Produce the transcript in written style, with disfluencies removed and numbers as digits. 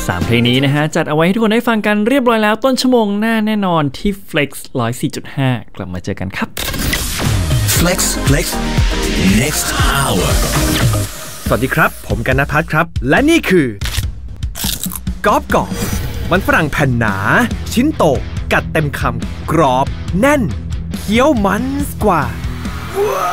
3 เพลงนี้นะฮะจัดเอาไว้ให้ทุกคนได้ฟังกันเรียบร้อยแล้วต้นชั่วโมงหน้าแน่นอนที่ Flex 104.5 กลับมาเจอกันครับ Flex next hour สวัสดีครับผมกันณภัทรครับและนี่คือกอล์ฟมันฝรั่งแผ่นหนาชิ้นโตกัดเต็มคำกรอบแน่นเคี้ยวมันกว่า